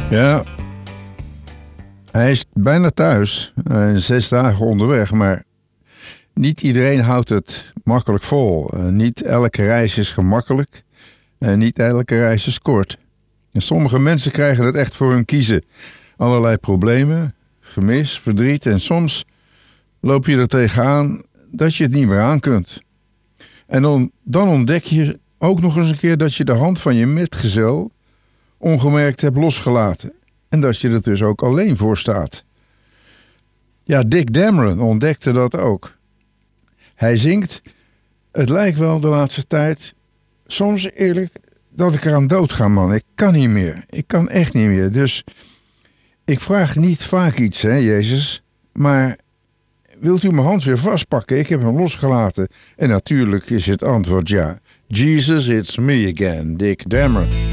Ja, hij is bijna thuis. 6 dagen onderweg, maar niet iedereen houdt het makkelijk vol. Niet elke reis is gemakkelijk en niet elke reis is kort. En sommige mensen krijgen het echt voor hun kiezen. Allerlei problemen, gemis, verdriet en soms loop je er tegenaan dat je het niet meer aan kunt. En dan ontdek je ook nog eens een keer dat je de hand van je metgezel ongemerkt hebt losgelaten. En dat je er dus ook alleen voor staat. Ja, Dick Dameron ontdekte dat ook. Hij zingt, het lijkt wel de laatste tijd, soms eerlijk, dat ik eraan dood ga, man. Ik kan niet meer. Ik kan echt niet meer. Dus ik vraag niet vaak iets, hè, Jezus. Maar wilt u mijn hand weer vastpakken? Ik heb hem losgelaten. En natuurlijk is het antwoord ja. Jesus, it's me again, Dick Dameron.